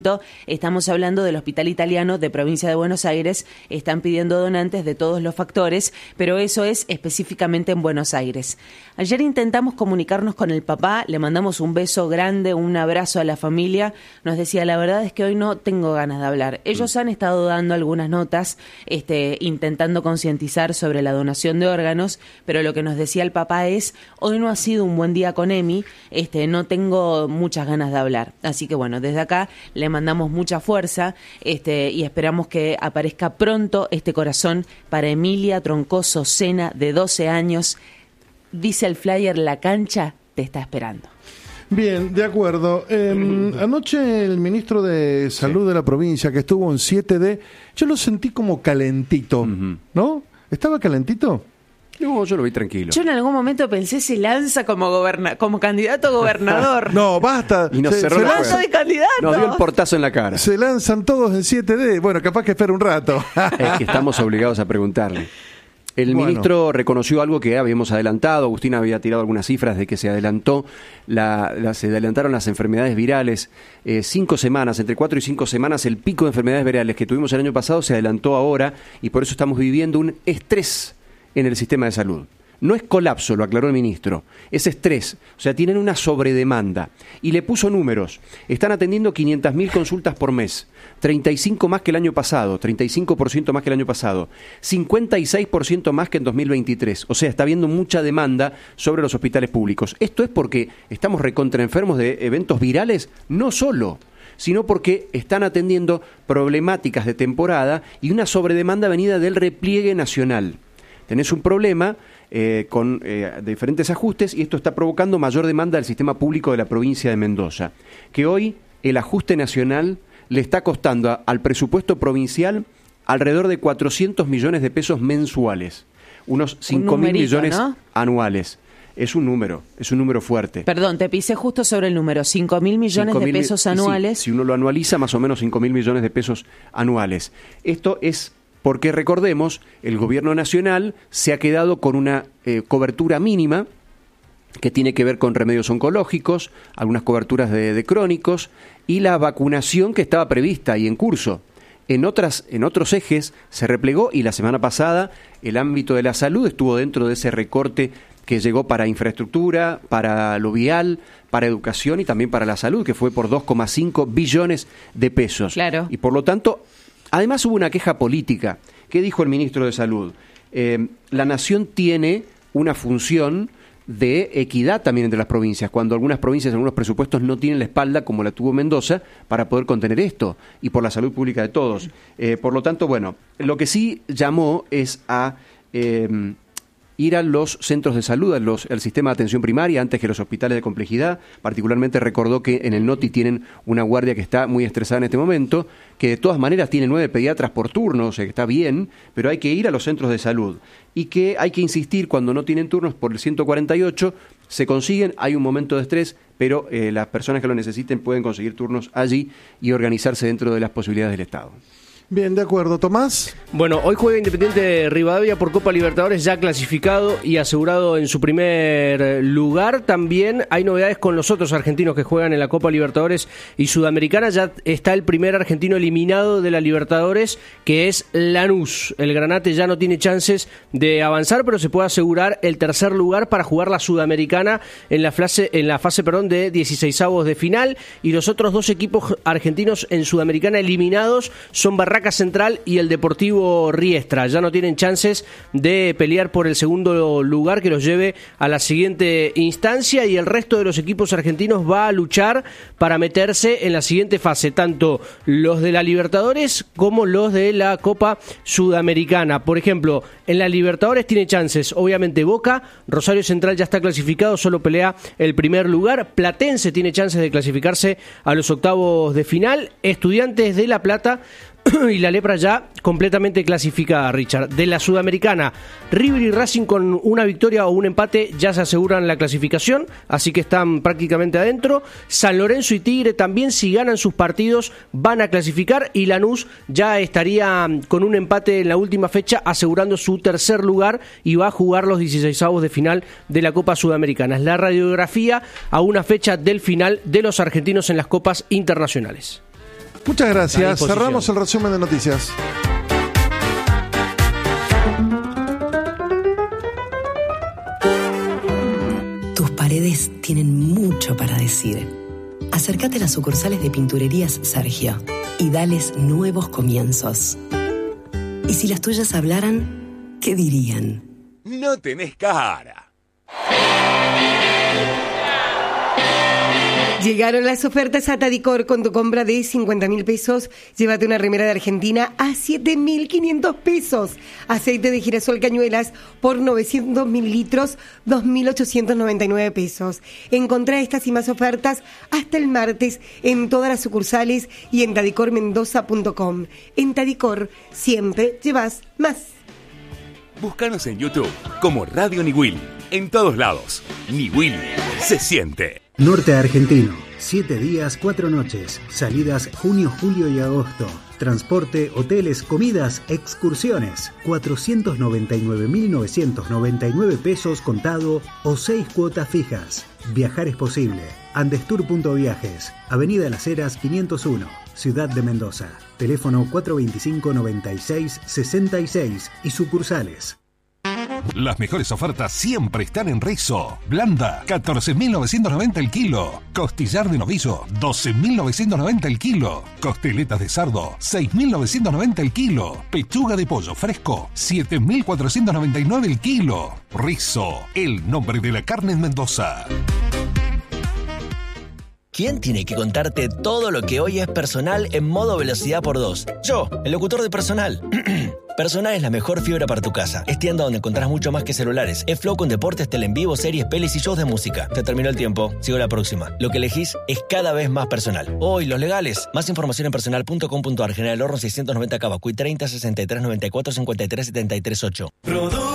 Estamos hablando del Hospital Italiano de Provincia de Buenos Aires. Están pidiendo donantes de todos los factores, pero eso es específicamente en Buenos Aires. Ayer intentamos comunicarnos con el papá, le mandamos un beso grande, un abrazo a la familia. Nos decía, la verdad es que hoy no tengo ganas de hablar. Ellos han estado dando algunas notas, intentando concientizar sobre la donación de órganos, pero lo que nos decía el papá es, hoy no ha sido un buen día con Emi, no tengo muchas ganas de hablar. Así que bueno, desde acá le mandamos mucha fuerza y esperamos que aparezca pronto este corazón para Emilia Troncoso Sena, de 12 años. Dice el flyer, la cancha te está esperando. Bien, de acuerdo. Anoche el ministro de Salud de la provincia, que estuvo en 7D, yo lo sentí como calentito, ¿no? ¿Estaba calentito? No, yo lo vi tranquilo. Yo en algún momento pensé, se lanza como candidato a gobernador. No, basta. Y nos cerró la puerta de candidato. Nos dio el portazo en la cara. Se lanzan todos en 7D. Bueno, capaz que espera un rato. Es que estamos obligados a preguntarle. El ministro reconoció algo que habíamos adelantado. Agustín había tirado algunas cifras de que se adelantó se adelantaron las enfermedades virales. 5 semanas, entre 4 y 5 semanas, el pico de enfermedades virales que tuvimos el año pasado se adelantó ahora, y por eso estamos viviendo un estrés en el sistema de salud. No es colapso, lo aclaró el ministro, es estrés. O sea, tienen una sobredemanda. Y le puso números. Están atendiendo 500.000 consultas por mes, 35 más que el año pasado, 35% más que el año pasado, 56% más que en 2023. O sea, está habiendo mucha demanda sobre los hospitales públicos. ¿Esto es porque estamos recontraenfermos de eventos virales? No solo, sino porque están atendiendo problemáticas de temporada y una sobredemanda venida del repliegue nacional. Tenés un problema con diferentes ajustes, y esto está provocando mayor demanda del sistema público de la provincia de Mendoza, que hoy el ajuste nacional le está costando al presupuesto provincial alrededor de 400 millones de pesos mensuales, unos 5.000 millones, ¿no?, anuales. Es un número fuerte. Perdón, te pisé justo sobre el número, 5.000 millones de pesos anuales. Sí, si uno lo anualiza, más o menos 5.000 millones de pesos anuales. Esto es porque, recordemos, el gobierno nacional se ha quedado con una cobertura mínima que tiene que ver con remedios oncológicos, algunas coberturas de crónicos y la vacunación que estaba prevista y en curso. En otros ejes se replegó, y la semana pasada el ámbito de la salud estuvo dentro de ese recorte que llegó para infraestructura, para lo vial, para educación y también para la salud, que fue por 2,5 billones de pesos. Claro. Y por lo tanto, además hubo una queja política. ¿Qué dijo el ministro de Salud? La nación tiene una función de equidad también entre las provincias, cuando algunas provincias, algunos presupuestos no tienen la espalda, como la tuvo Mendoza, para poder contener esto, y por la salud pública de todos. Por lo tanto, bueno, lo que sí llamó es a ir a los centros de salud, al sistema de atención primaria, antes que los hospitales de complejidad. Particularmente recordó que en el NOTI tienen una guardia que está muy estresada en este momento, que de todas maneras tiene 9 pediatras por turno, o sea que está bien, pero hay que ir a los centros de salud. Y que hay que insistir, cuando no tienen turnos por el 148, se consiguen, hay un momento de estrés, pero las personas que lo necesiten pueden conseguir turnos allí y organizarse dentro de las posibilidades del Estado. Bien, de acuerdo. ¿Tomás? Bueno, hoy juega Independiente de Rivadavia por Copa Libertadores, ya clasificado y asegurado en su primer lugar. También hay novedades con los otros argentinos que juegan en la Copa Libertadores y Sudamericana. Ya está el primer argentino eliminado de la Libertadores, que es Lanús. El Granate ya no tiene chances de avanzar, pero se puede asegurar el tercer lugar para jugar la Sudamericana en la fase de 16avos de final. Y los otros dos equipos argentinos en Sudamericana eliminados son Barracas Central y el Deportivo Riestra. Ya no tienen chances de pelear por el segundo lugar que los lleve a la siguiente instancia, y el resto de los equipos argentinos va a luchar para meterse en la siguiente fase, tanto los de la Libertadores como los de la Copa Sudamericana. Por ejemplo, en la Libertadores tiene chances, obviamente, Boca. Rosario Central ya está clasificado, solo pelea el primer lugar. Platense tiene chances de clasificarse a los octavos de final. Estudiantes de La Plata y la Lepra ya completamente clasificada, Richard. De la Sudamericana, River y Racing con una victoria o un empate ya se aseguran la clasificación, así que están prácticamente adentro. San Lorenzo y Tigre también, si ganan sus partidos, van a clasificar, y Lanús ya estaría con un empate en la última fecha asegurando su tercer lugar y va a jugar los 16avos de final de la Copa Sudamericana. Es la radiografía a una fecha del final de los argentinos en las copas internacionales. Muchas gracias. Cerramos el resumen de noticias. Tus paredes tienen mucho para decir. Acércate a las sucursales de Pinturerías Sergio y dales nuevos comienzos. Y si las tuyas hablaran, ¿qué dirían? No tenés cara. Llegaron las ofertas a Tadicor. Con tu compra de 50.000 pesos, llévate una remera de Argentina a 7.500 pesos. Aceite de girasol Cañuelas por 900 mililitros, 2.899 pesos. Encontrá estas y más ofertas hasta el martes en todas las sucursales y en tadicormendoza.com. En Tadicor siempre llevas más. Búscanos en YouTube como Radio Niwil. En todos lados. Niwil se siente. Norte Argentino, 7 días, 4 noches, salidas junio, julio y agosto. Transporte, hoteles, comidas, excursiones. 499.999 pesos contado o 6 cuotas fijas. Viajar es posible. Andestur.viajes, Avenida Las Heras 501, Ciudad de Mendoza. Teléfono 425-96-66 y sucursales. Las mejores ofertas siempre están en Rizzo. Blanda, 14.990 el kilo. Costillar de novillo, 12.990 el kilo. Costeletas de cerdo, 6.990 el kilo. Pechuga de pollo fresco, 7.499 el kilo. Rizzo, el nombre de la carne en Mendoza. ¿Quién tiene que contarte todo lo que hoy es Personal en modo velocidad por 2? Yo, el locutor de Personal. Personal es la mejor fibra para tu casa. Es tienda donde encontrás mucho más que celulares. Es Flow con deportes, tele en vivo, series, pelis y shows de música. Se terminó el tiempo. Sigo la próxima. Lo que elegís es cada vez más Personal. Hoy, los legales. Más información en personal.com.ar. General Horno 690 Cavacuy 30 63 94 53 73 8.